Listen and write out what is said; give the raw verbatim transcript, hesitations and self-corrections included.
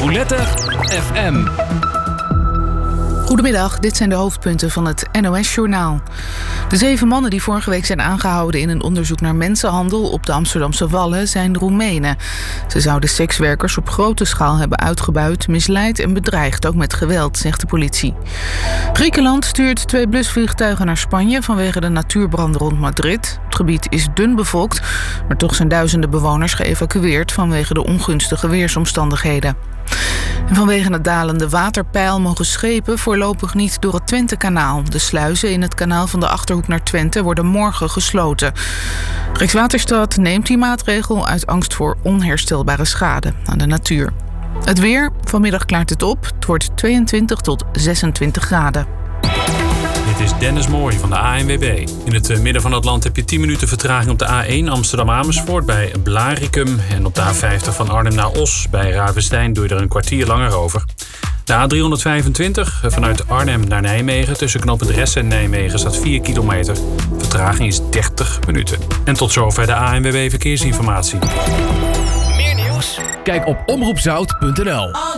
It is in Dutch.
Roulette F M. Goedemiddag, dit zijn de hoofdpunten van het N O S-journaal. De zeven mannen die vorige week zijn aangehouden in een onderzoek naar mensenhandel op de Amsterdamse Wallen zijn Roemenen. Ze zouden sekswerkers op grote schaal hebben uitgebuit, misleid en bedreigd, ook met geweld, zegt de politie. Griekenland stuurt twee blusvliegtuigen naar Spanje vanwege de natuurbranden rond Madrid. Het gebied is dun bevolkt, maar toch zijn duizenden bewoners geëvacueerd vanwege de ongunstige weersomstandigheden. En vanwege het dalende waterpeil mogen schepen voorlopig niet door het Twentekanaal. De sluizen in het kanaal van de Achterhoek naar Twente worden morgen gesloten. Rijkswaterstaat neemt die maatregel uit angst voor onherstelbare schade aan de natuur. Het weer, vanmiddag klaart het op. Het wordt tweeëntwintig tot zesentwintig graden. Dit is Dennis Mooij van de A N W B. In het midden van het land heb je tien minuten vertraging op de A één Amsterdam-Amersfoort bij Blaricum. En op de A vijftig van Arnhem naar Os bij Ravenstein doe je er een kwartier langer over. De A driehonderdvijfentwintig vanuit Arnhem naar Nijmegen tussen knooppunt Ressen en Nijmegen staat vier kilometer. Vertraging is dertig minuten. En tot zover de A N W B Verkeersinformatie. Meer nieuws? Kijk op omroepzout punt n l.